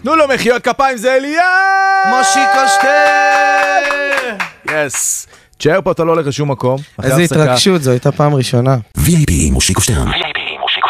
תנו לו מחיאות כפיים, זה אליה! מושיקו שטר! יס. תשאר פה, אתה לא הולך לשום מקום. איזה התרגשות, זו הייתה פעם ראשונה. VIP מושיקו שטרן.